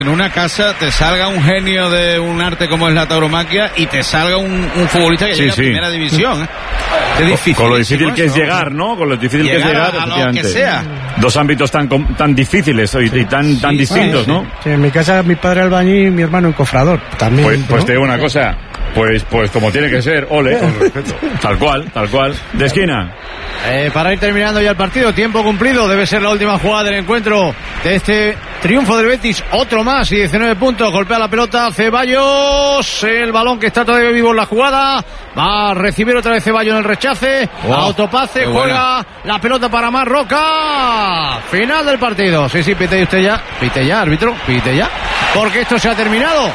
en una casa te salga un genio de un arte como es la tauromaquia y te salga un futbolista que llega a primera división. Qué difícil. Con lo difícil que es llegar, ¿no? Con lo difícil que es llegar, a lo que sea. Dos ámbitos tan difíciles y tan distintos, ¿no? Sí, en mi casa mi padre albañil y mi hermano encofrador. También. Pues te digo una cosa. Pues como tiene que ser, ole, con respeto. Tal cual. De esquina. Para ir terminando ya el partido, tiempo cumplido, debe ser la última jugada del encuentro de este triunfo del Betis, otro más y 19 puntos, golpea la pelota Ceballos, el balón que está todavía vivo en la jugada, va a recibir otra vez Ceballos en el rechace, autopase, juega la pelota para Marroca, final del partido, sí, pite ya, árbitro, porque esto se ha terminado,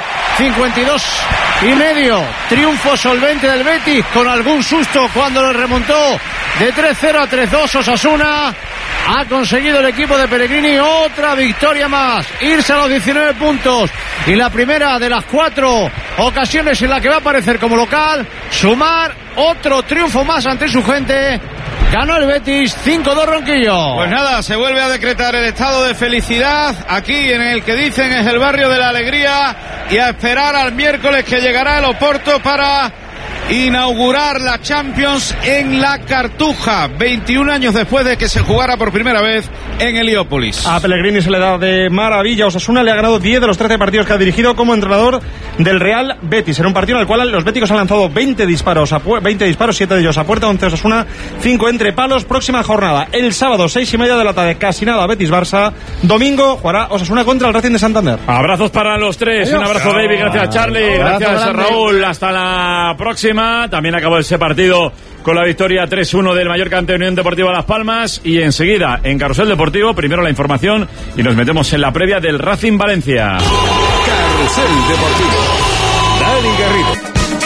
52,5, triunfo solvente del Betis, con algún susto cuando lo remontó de 3-0 a 3-2 Osasuna. Ha conseguido el equipo de Pellegrini otra victoria más, irse a los 19 puntos y la primera de las 4 ocasiones en la que va a aparecer como local, sumar otro triunfo más ante su gente. Ganó el Betis 5-2 Ronquillo. Pues nada, se vuelve a decretar el estado de felicidad aquí en el que dicen es el barrio de la alegría y a esperar al miércoles que llegará el Oporto para inaugurar la Champions en la Cartuja, 21 años después de que se jugara por primera vez en Heliópolis. A Pellegrini se le da de maravilla. Osasuna le ha ganado 10 de los 13 partidos que ha dirigido como entrenador del Real Betis, en un partido en el cual los béticos han lanzado 20 disparos, 7 de ellos a puerta, 11 Osasuna, 5 entre palos. Próxima jornada, el sábado 6:30 de la tarde, casi nada, Betis-Barça. Domingo jugará Osasuna contra el Racing de Santander. Abrazos para los tres. Adiós. Un abrazo, David, gracias Charlie, gracias Raúl, hasta la próxima. También acabó ese partido con la victoria 3-1 del Mallorca ante Unión Deportiva Las Palmas, y enseguida en Carrusel Deportivo, primero la información y nos metemos en la previa del Racing Valencia. Carrusel Deportivo, Dani Garrido.